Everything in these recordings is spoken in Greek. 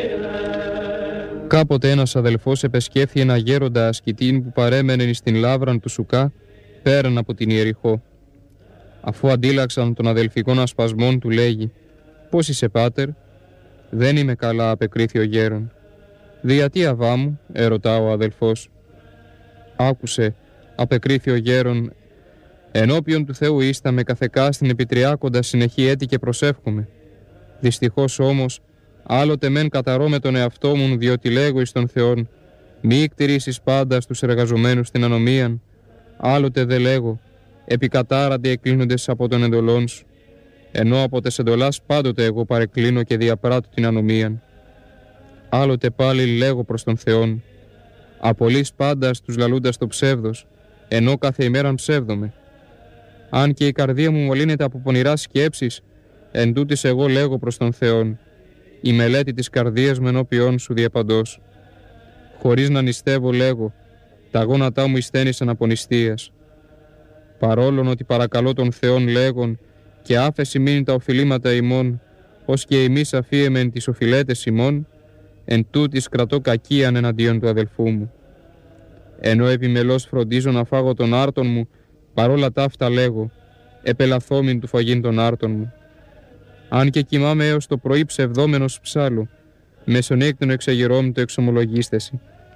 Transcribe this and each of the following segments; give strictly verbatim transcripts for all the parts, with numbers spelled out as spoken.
Κάποτε ένας αδελφός επεσκέφθη ένα γέροντα ασκητήν που παρέμενε στην λάβραν του Σουκά πέραν από την Ιεριχώ. Αφού αντίλαξαν των αδελφικών ασπασμών του λέγει «Πώς είσαι πάτερ?» «Δεν είμαι καλά», απεκρίθη ο γέρον. «Διατί αβά μου?» ερωτά ο αδελφός. «Άκουσε», απεκρίθη ο γέρον, «ενώπιον του Θεού ίσταμε καθεκά στην επιτριάκοντα συνεχή έτη και προσεύχομαι. Δυστυχώς όμως άλλοτε μεν καταρώ με τον εαυτό μου, διότι λέγω εις τον Θεόν μη εκτηρήσεις πάντα στους εργαζομένους την ανομίαν, άλλοτε δε λέγω επικατάραντι εκκλίνοντες από τον εντολόν σου, ενώ από τες εντολάς πάντοτε εγώ παρεκκλίνω και διαπράττω την ανομίαν. Άλλοτε πάλι λέγω προς τον Θεόν απολύς πάντα στους λαλούντας το ψεύδος, ενώ κάθε ημέραν ψεύδομαι. Αν και η καρδία μου μολύνεται από πονηράς σκέψεις, εν τούτης εγώ λέγω προς τον Θεόν η μελέτη της καρδίας μου ενώπιόν σου διαπαντός. Χωρίς να νηστεύω λέγω τα γόνατά μου εισθένησαν από νηστείας. Παρόλον ότι παρακαλώ τον Θεόν λέγον και άφεση μείνει τα οφειλήματα ημών, ως και εμείς αφίεμεν τις οφειλέτες ημών, εν τούτης κρατώ κακίαν εναντίον του αδελφού μου. Ενώ επιμελώς φροντίζω να φάγω τον άρτον μου, παρόλα ταύτα λέγω επελαθόμην του φαγήν των άρτων μου. Αν και κοιμάμαι έως το πρωί ψευδόμενος ψάλου, μέσον έκτον εξαγερόμην το εξομολογίστεση.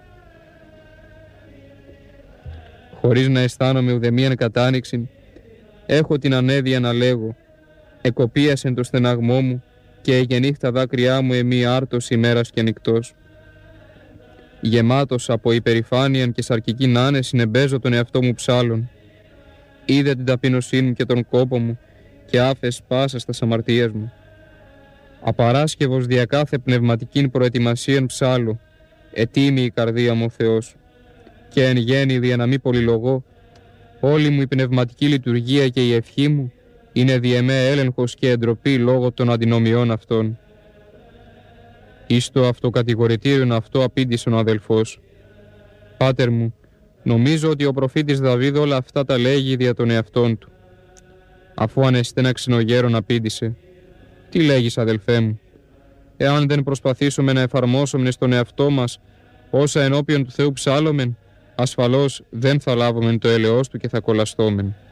Χωρίς να αισθάνομαι ουδεμίαν κατάνοιξην, έχω την ανέδεια να λέγω εκοπίασεν το στεναγμό μου και εγεννήθη τα δάκρυά μου εμή άρτος ημέρας και νυκτός. Γεμάτος από υπερηφάνειαν και σαρκικήν άνεση εμπέζω τον εαυτό μου ψάλων. Είδε την ταπεινωσύνη μου και τον κόπο μου και άφες πάσα στα αμαρτίας μου. Απαράσκευος δια κάθε πνευματικήν προετοιμασίαν ψάλου, ετοίμη η καρδία μου ο Θεός. Και εν γέννη δια να μη πολυλογώ, όλη μου η πνευματική λειτουργία και η ευχή μου είναι διεμέ έλεγχος και εντροπή λόγω των αντινομιών αυτών. Εις το αυτοκατηγορητήριον αυτό απήντησε ο αδελφός. Πάτερ μου, νομίζω ότι ο προφήτης Δαβίδ όλα αυτά τα λέγει δια τον εαυτόν του. Αφού ανεστένα ξενογέρον απήντησε, τι λέγεις αδελφέ μου? Εάν δεν προσπαθήσουμε να εφαρμόσουμε στον εαυτό μας όσα ενώπιον του Θεού ψάλλομεν, ασφαλώς δεν θα λάβουμε το έλεος του και θα κολλαστόμεν.